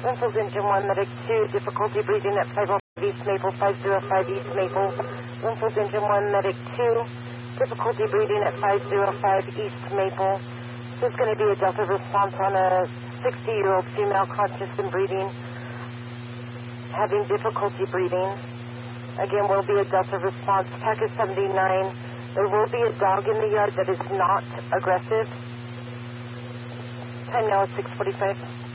Winfield Engine 1, Medic 2, difficulty breathing at 505 East Maple, 505 East Maple. Winfield Engine 1, Medic 2, difficulty breathing at 505 East Maple. This is going to be a Delta response on a 60-year-old female conscious and breathing, having difficulty breathing. Again, will be a Delta response. Package 79. There will be a dog in the yard that is not aggressive. Time now is 6:45.